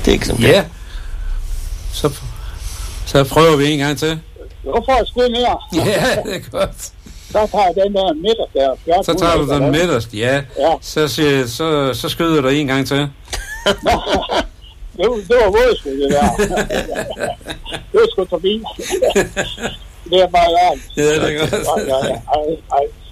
Det er ikke sådan. Ja. Så prøver vi en gang til. Nu får jeg sgu mere. Ja, det er godt. Så tager jeg den der midterst der. Så tager du den midterst, ja. Så skyder du en gang til. Det var vådeskud, det der. Det var sgu forbi. Det er bare ærligt. Ja, det er godt. Ej.